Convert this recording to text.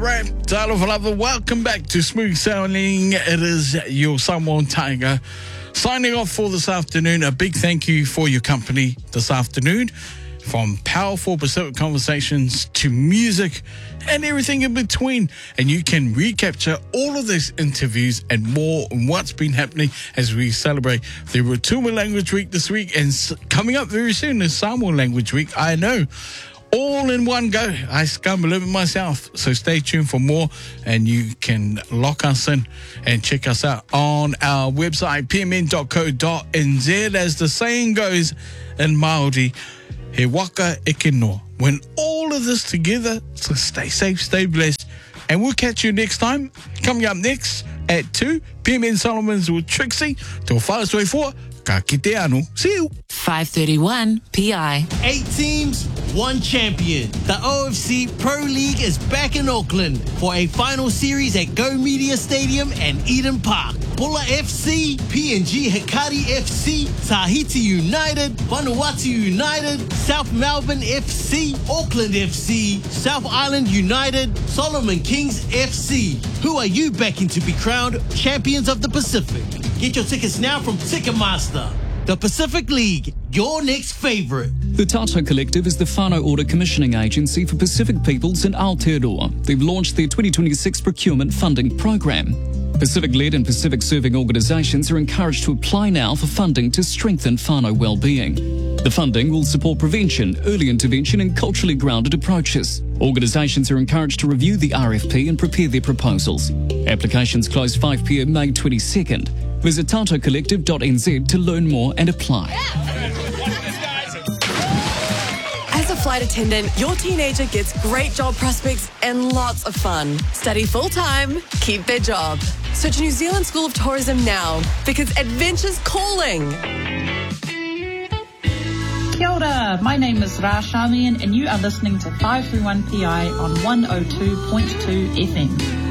Right, Dial of Love, welcome back to Smooth Sailing. It is your Samoan Tiger signing off for this afternoon. A big thank you for your company this afternoon. From powerful Pacific conversations to music and everything in between. And you can recapture all of these interviews and more on what's been happening as we celebrate the Rotuma Language Week this week. And coming up very soon is Samoan Language Week, I know. All in one go. I can't believe it myself. So stay tuned for more, and you can lock us in and check us out on our website, pmn.co.nz. As the saying goes in Māori, he waka eke noa. When all of this together, so stay safe, stay blessed, and we'll catch you next time. Coming up next at 2, PMN Solomons with Trixie till 5:24. Ka kite anu. See you. 5:31 PI. 8 teams, 1 champion. The OFC Pro League is back in Auckland for a final series at Go Media Stadium and Eden Park. Bulla FC, PNG Hikari FC, Tahiti United, Vanuatu United, South Melbourne FC, Auckland FC, South Island United, Solomon Kings FC. Who are you backing to be crowned champions of the Pacific? Get your tickets now from Ticketmaster. The Pacific League, your next favourite. The Tato Collective is the whānau order commissioning agency for Pacific peoples in Aotearoa. They've launched their 2026 procurement funding program. Pacific-led and Pacific-serving organisations are encouraged to apply now for funding to strengthen whānau well-being. The funding will support prevention, early intervention and culturally grounded approaches. Organisations are encouraged to review the RFP and prepare their proposals. Applications close 5 p.m. May 22nd. Visit tatocollective.nz to learn more and apply. As a flight attendant, your teenager gets great job prospects and lots of fun. Study full-time, keep their job. Search New Zealand School of Tourism now, because adventure's calling. Kia ora, my name is Ra Shamian and you are listening to 531 PI on 102.2 FM.